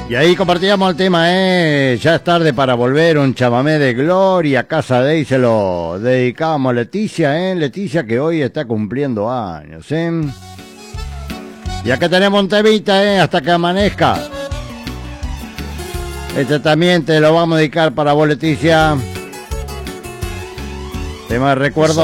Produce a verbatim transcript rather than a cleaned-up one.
Y ahí compartíamos el tema, ¿eh? Ya es tarde para volver, un chamamé de Gloria Casadei, se lo dedicábamos a Leticia, ¿eh? Leticia que hoy está cumpliendo años, ¿eh? Y acá tenemos un temita, ¿eh? Hasta que amanezca. Este también te lo vamos a dedicar para vos, Leticia. Tema de recuerdo.